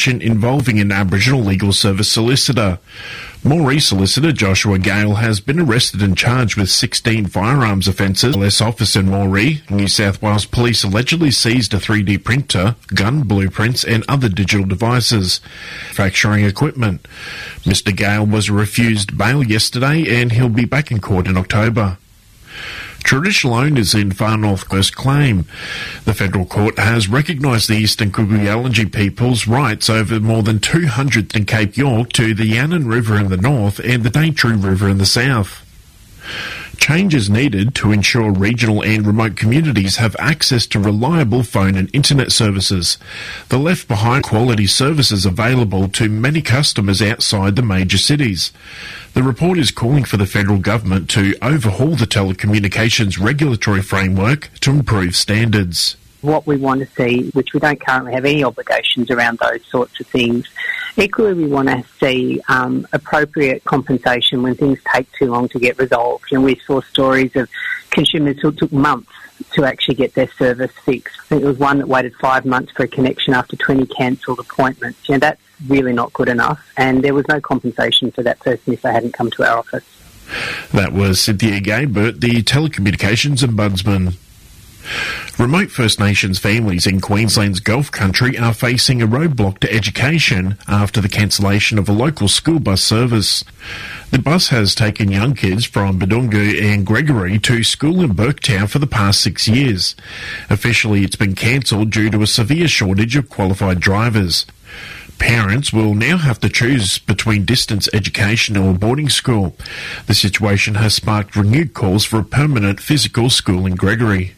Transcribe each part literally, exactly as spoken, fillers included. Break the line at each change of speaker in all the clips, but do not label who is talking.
investigation involving an Aboriginal Legal Service solicitor. Moree solicitor Joshua Gale has been arrested and charged with sixteen firearms offences. L S officer in Moree, New South Wales Police allegedly seized a three D printer, gun blueprints and other digital devices, manufacturing equipment. Mister Gale was refused bail yesterday and he'll be back in court in October. Traditional owners in Far North Coast claim the federal court has recognised the Eastern Kuku-Yalanji people's rights over more than two hundred in Cape York to the Yannon River in the north and the Daintree River in the south. Change is needed to ensure regional and remote communities have access to reliable phone and internet services. The left behind quality services available to many customers outside the major cities. The report is calling for the federal government to overhaul the telecommunications regulatory framework to improve standards.
What we want to see, which we don't currently have any obligations around those sorts of things. Equally, we want to see um, appropriate compensation when things take too long to get resolved. And we saw stories of consumers who took months to actually get their service fixed. I think there was one that waited five months for a connection after twenty cancelled appointments. You know, that's really not good enough. And there was no compensation for that person if they hadn't come to our office.
That was Cynthia Gaybert, the Telecommunications Ombudsman. Remote First Nations families in Queensland's Gulf Country are facing a roadblock to education after the cancellation of a local school bus service. The bus has taken young kids from Badungu and Gregory to school in Burketown for the past six years. Officially, it's been cancelled due to a severe shortage of qualified drivers. Parents will now have to choose between distance education or boarding school. The situation has sparked renewed calls for a permanent physical school in Gregory.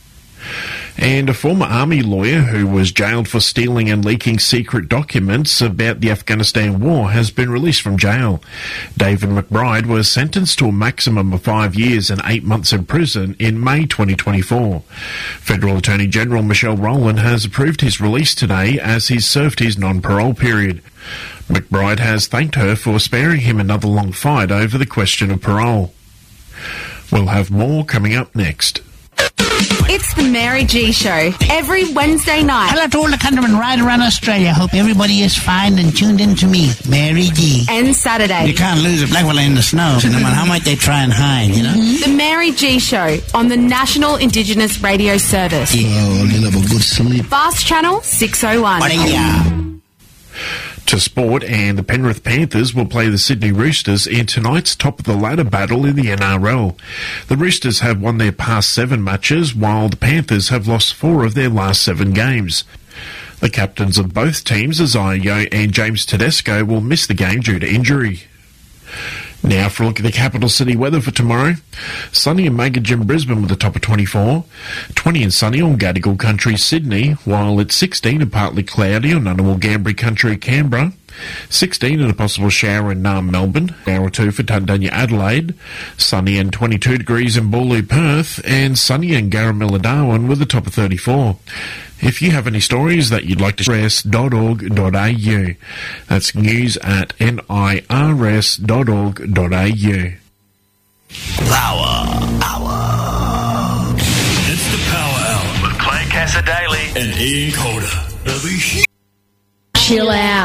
And a former army lawyer who was jailed for stealing and leaking secret documents about the Afghanistan war has been released from jail. David McBride was sentenced to a maximum of five years and eight months in prison in May twenty twenty-four. Federal Attorney General Michelle Rowland has approved his release today as he's served his non-parole period. McBride has thanked her for sparing him another long fight over the question of parole. We'll have more coming up next.
It's the Mary G Show, every Wednesday night.
Hello to all the countrymen right around Australia. Hope everybody is fine and tuned in to me, Mary G.
And Saturday.
You can't lose a black fella in the snow, no matter how much they try and hide, you know?
The Mary G Show on the National Indigenous Radio Service.
Yeah, well, you'll have a good sleep.
Fast Channel six oh one.
To sport, and the Penrith Panthers will play the Sydney Roosters in tonight's top-of-the-ladder battle in the N R L. The Roosters have won their past seven matches, while the Panthers have lost four of their last seven games. The captains of both teams, Isaiah Yeo and James Tedesco, will miss the game due to injury. Now for a look at the capital city weather for tomorrow. Sunny and Magog in Brisbane with a top of twenty-four. twenty and sunny on Gadigal Country, Sydney, while it's sixteen and partly cloudy on Ngunnawal Gambri Country, Canberra. sixteen and a possible shower in Naarm, Melbourne. Hour or two for Tundanya, Adelaide. Sunny and twenty-two degrees in Boorloo, Perth. And sunny in Garamilla, Darwin with a top of thirty-four. If you have any stories that you'd like to share, nirs dot org dot a u. That's news at nirs dot org dot a u.
Power. Power. It's the Power Hour with Claire Cassadaly and Ian Calder.
Chill out.